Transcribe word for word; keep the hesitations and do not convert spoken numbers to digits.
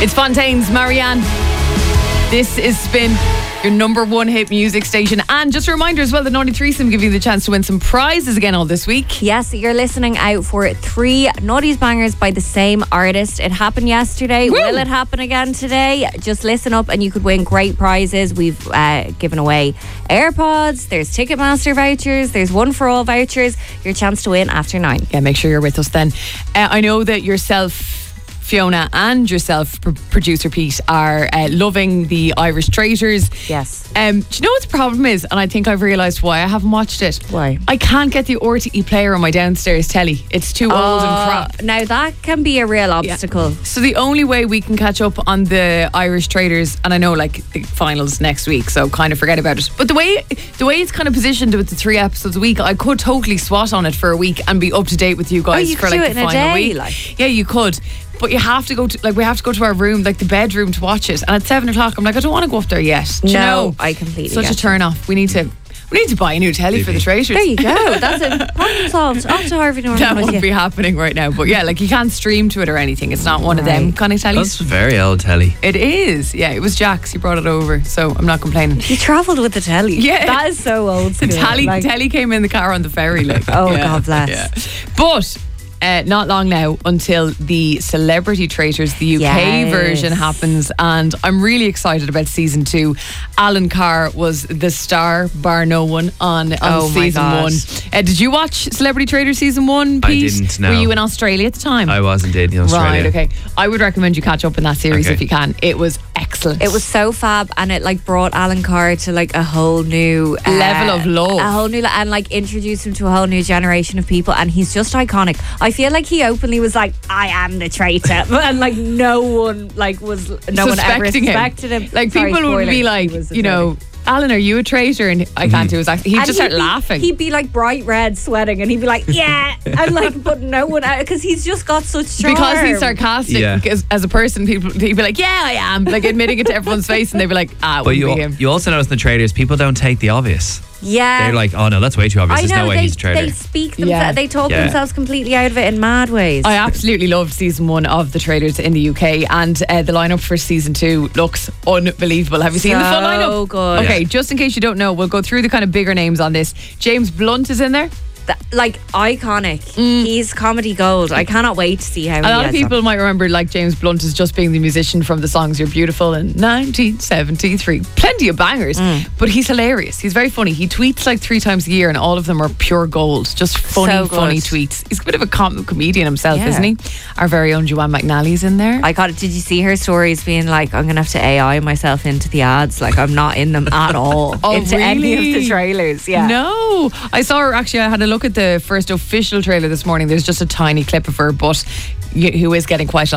It's Fontaine's Marianne. This is Spin, your number one hit music station. And just a reminder as well, the Naughty Threesome give you the chance to win some prizes again all this week. Yes, you're listening out for three Naughty's bangers by the same artist. It happened yesterday. Woo! Will it happen again today? Just listen up and you could win great prizes. We've uh, given away AirPods, there's Ticketmaster vouchers, there's One for All vouchers. Your chance to win after nine. Yeah, make sure you're with us then. Uh, I know that yourself, Fiona, and yourself, pr- producer Pete, are uh, loving the Irish Traitors. Yes. Um, do you know what the problem is? And I think I've realised why I haven't watched it. Why? I can't get the R T E player on my downstairs telly. It's too old and crap. Now that can be a real obstacle. Yeah. So the only way we can catch up on the Irish Traitors, and I know like the finals next week, so kind of forget about it. But the way the way it's kind of positioned with the three episodes a week, I could totally swat on it for a week and be up to date with you guys Oh, you for could like do the it in a final day, week. like. Yeah, you could. But you have to go to like we have to go to our room, like the bedroom, to watch it. And at seven o'clock, I'm like, I don't want to go up there yet. Do you No, know? I completely Such get a turn off. We need to we need to buy a new telly for the Traitors. There you go. That's a problem solved. Off to Harvey Norman. That with won't you. be happening right now. But yeah, like you can't stream to it or anything. It's not one of them Right. kind of tellies. That's very old telly. It is. Yeah, it was Jack's. He brought it over, so I'm not complaining. You travelled with the telly. Yeah. That is so old The school. telly, Like, telly came in the car on the ferry. Like, Oh, yeah, God bless. Yeah. But uh, not long now until the Celebrity Traitors, the U K Yes. version happens, and I'm really excited about season two. Alan Carr was the star, bar no one, on, on Oh my season God. one. Uh, did you watch Celebrity Traitors season one, I Pete? didn't, no. Were you in Australia at the time? I was indeed in Australia. Right, okay. I would recommend you catch up in that series Okay. if you can. It was excellent. It was so fab, and it like brought Alan Carr to like a whole new uh, Level of love. a whole new, and like introduced him to a whole new generation of people, and he's just iconic. I feel like he openly was like, "I am the traitor," and like no one like was no one ever Suspecting him. suspected him. Like Sorry, people would spoiler. be like, He was a you know, Alan, are you a traitor? And I can't do his accent. He'd And just start he'd be- laughing. He'd be like bright red, sweating, and he'd be like, "Yeah," and like, but no one, because he's just got such charm. Because he's sarcastic, Yeah. because as a person, people he'd be like, "Yeah, I am," like admitting it to everyone's face, and they'd be like, "Ah, it But wouldn't you, be him." you also notice in the Traitors, people don't take the obvious. Yeah, They're like, oh no, that's way too obvious. I There's know no way they, he's a traitor. they speak themselves. Yeah. They talk Yeah. themselves completely out of it in mad ways. I absolutely loved season one of The Traitors in the U K, and uh, the lineup for season two looks unbelievable. Have you seen the full So lineup? good. Okay, Yeah. just in case you don't know, we'll go through the kind of bigger names on this. James Blunt is in there. Th- like iconic. He's comedy gold. I cannot wait to see how. A he lot of gets people on. might remember like James Blunt as just being the musician from the songs You're Beautiful in nineteen seventy-three. Plenty of bangers, but he's hilarious. He's very funny. He tweets like three times a year and all of them are pure gold. Just funny, So good. funny tweets. He's a bit of a com- comedian himself, Yeah. isn't he? Our very own Joanne McNally's in there. I got it. Did you see her stories being like, I'm gonna have to A I myself into the ads? Like I'm not in them at all. Oh, into any of really? the trailers. Yeah. No, I saw her actually. I had a look at the first official trailer this morning. There's just a tiny clip of her, but y- who is getting quite a lot